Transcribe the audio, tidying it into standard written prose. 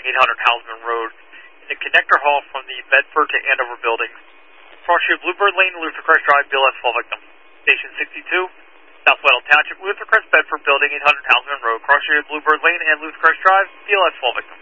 building, 800 Houseman Road, in the connector hall from the Bedford to Andover buildings. Cross street Bluebird Lane, Luther Crest Drive, BLS 4 victim. Station 62, South Weddell Township, Luther Crest Bedford building, 800 Houseman Road, cross street Bluebird Lane and Luther Crest Drive, BLS 4 victim.